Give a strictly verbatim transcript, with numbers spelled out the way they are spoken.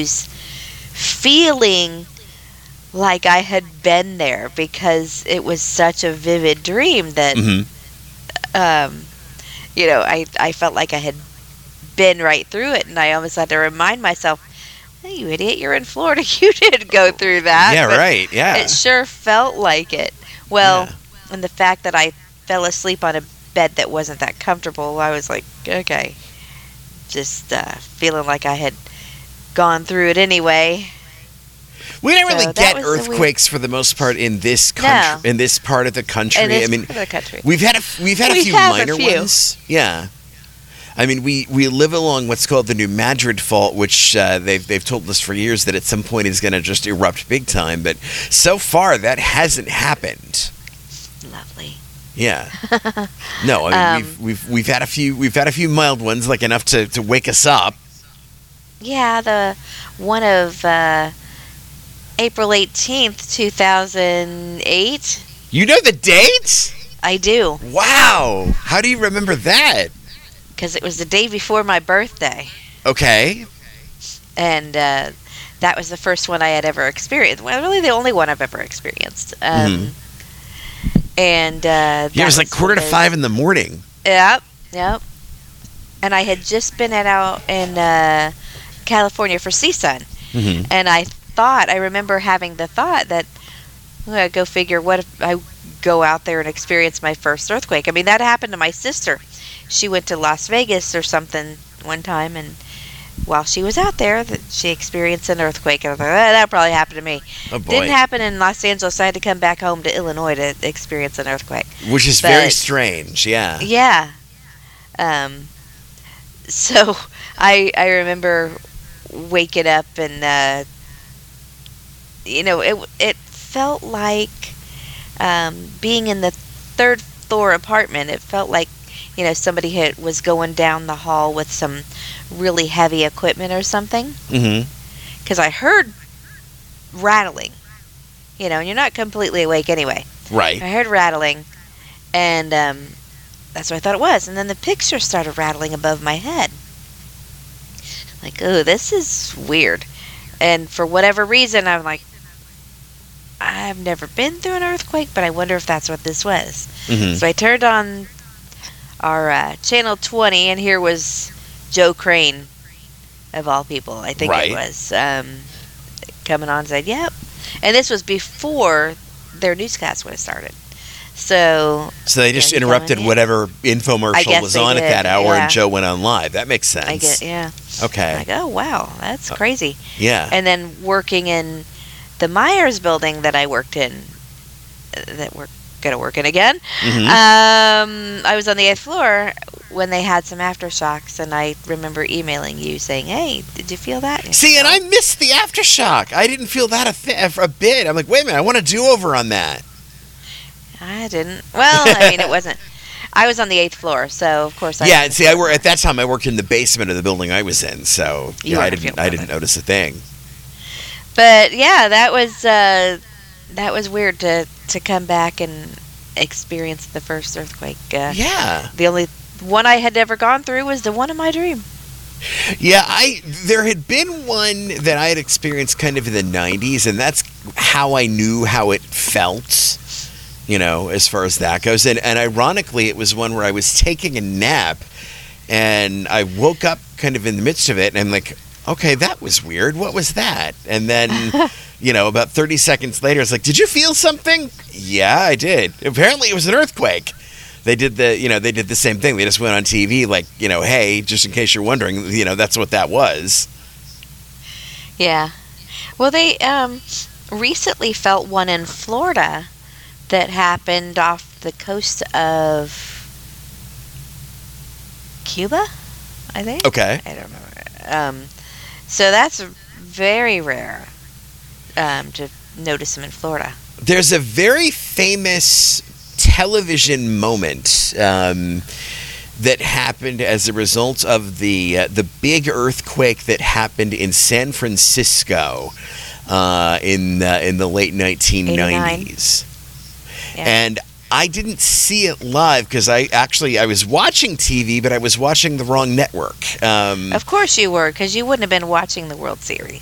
news feeling like I had been there because it was such a vivid dream that, Mm-hmm. um, you know, I, I felt like I had been right through it, and I almost had to remind myself, hey, you idiot, you're in Florida. You didn't go through that. Yeah, But right. Yeah. it sure felt like it. Well, Yeah. and the fact that I fell asleep on a bed that wasn't that comfortable, I was like, okay, just uh, feeling like I had gone through it anyway. We don't really So that get was the weird- earthquakes for the most part in this country. No. In this part of the country, In this I mean, part of the country. we've had a f- we've had a We few have a minor few. ones. Yeah. I mean, we, we live along what's called the New Madrid Fault, which uh, they've they've told us for years that at some point is going to just erupt big time. But so far, that hasn't happened. Lovely. Yeah. No, I mean Um, we've we've we've had a few we've had a few mild ones, like enough to, to wake us up. Yeah, the one of uh, April eighteenth, two thousand eight. You know the date? I do, Wow. How do you remember that? because it was the day before my birthday. Okay. And uh, that was the first one I had ever experienced. Well, really the only one I've ever experienced. Um, And uh, Yeah, it that was like quarter to because- five in the morning. Yep, yep. And I had just been at out in uh, California for C S U N, Mm-hmm. and I thought I remember having the thought that, well, go figure, what if I go out there and experience my first earthquake? I mean, that happened to my sister. She went to Las Vegas or something one time, and while she was out there, that she experienced an earthquake. And I was like, oh, that probably happened to me. Oh boy. Didn't happen in Los Angeles. I had to come back home to Illinois to experience an earthquake. Which is very But- strange. Yeah. Yeah. Um. So I I remember waking up and uh, you know it it felt like um, being in the third floor apartment. It felt like you know somebody had, was going down the hall with some really heavy equipment or something, Mm-hmm. because I heard rattling. You know, and you're not completely awake anyway. Right. I heard rattling, and um, that's what I thought it was. And then the picture started rattling above my head. Like, oh, this is weird. And for whatever reason, I'm like, I've never been through an earthquake, but I wonder if that's what this was. Mm-hmm. So I turned on our uh, channel twenty, and here was Joe Crane, of all people, I think Right. it was, um, coming on and said, yep. And this was before their newscast would have started. So, So they just Yeah, you interrupted going in? whatever I infomercial guess was they on at did, that hour, yeah. and Joe went on live. That makes sense. I get, yeah. Okay. Like, oh, wow, that's crazy. Yeah. And then working in the Myers building that I worked in, uh, that we're going to work in again, Mhm. um, I was on the eighth floor when they had some aftershocks, and I remember emailing you saying, hey, did you feel that? And See, you and know, I missed the aftershock. I didn't feel that a, th- a bit. I'm like, wait a minute, I want a do-over on that. I didn't. Well, I mean, it wasn't. I was on the eighth floor, so of course I Yeah, and see, I wor- at that time I worked in the basement of the building I was in, so You yeah, were I in the didn't field I with didn't it. notice a thing. But yeah, that was uh, that was weird to to come back and experience the first earthquake. Uh, Yeah. The only one I had ever gone through was the one in my dream. Yeah, I there had been one that I had experienced kind of in the nineties, and that's how I knew how it felt, you know, as far as that goes. And, and ironically, it was one where I was taking a nap, and I woke up kind of in the midst of it, and I'm like, okay, that was weird. What was that? And then, you know, about thirty seconds later, it's like, did you feel something? Yeah, I did. Apparently, it was an earthquake. They did the, you know, they did the same thing. They just went on T V, like, you know, hey, just in case you're wondering, you know, that's what that was. Yeah. Well, they um, recently felt one in Florida that happened off the coast of Cuba, I think. Okay. I don't remember. Um, so that's very rare um, to notice them in Florida. There's a very famous television moment um, that happened as a result of the uh, the big earthquake that happened in San Francisco uh, in uh, in the late nineteen nineties. Yeah. And I didn't see it live because I actually I was watching T V, but I was watching the wrong network. Um, Of course you were, because you wouldn't have been watching the World Series.